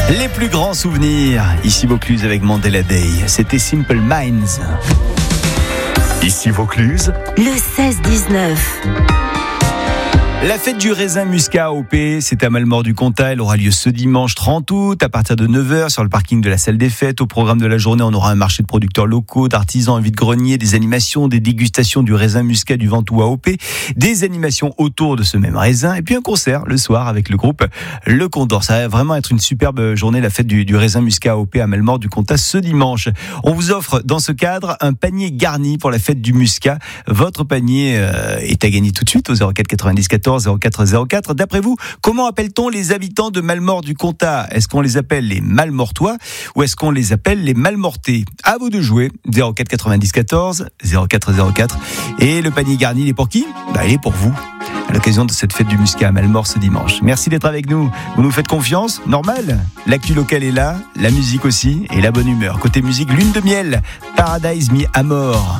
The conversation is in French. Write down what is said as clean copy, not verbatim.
Les plus grands souvenirs, ici Vaucluse avec Mandela Day, c'était Simple Minds. Ici Vaucluse, le 16-19. La fête du raisin muscat AOP, c'est à Mallemort-du-Comtat. Elle aura lieu ce dimanche 30 août à partir de 9h sur le parking de la salle des fêtes. Au programme de la journée, on aura un marché de producteurs locaux, d'artisans et vide-greniers, des animations, des dégustations du raisin muscat du Ventoux AOP, des animations autour de ce même raisin et puis un concert le soir avec le groupe Le Condor. Ça va vraiment être une superbe journée, la fête du raisin muscat AOP à Mallemort-du-Comtat ce dimanche. On vous offre dans ce cadre un panier garni pour la fête du muscat. Votre panier est à gagner tout de suite au 04 90 14 04 04. D'après vous, comment appelle-t-on les habitants de Mallemort-du-Comtat ? Est-ce qu'on les appelle les Mallemortois ou est-ce qu'on les appelle les Mallemortais ? À vous de jouer. 04 90 14 04 04. Et le panier garni, il est pour qui ? Il est pour vous, à l'occasion de cette fête du muscat à Mallemort ce dimanche. Merci d'être avec nous. Vous nous faites confiance ? Normal. L'actu locale est là, la musique aussi et la bonne humeur. Côté musique, lune de miel, Paradise Me Amor.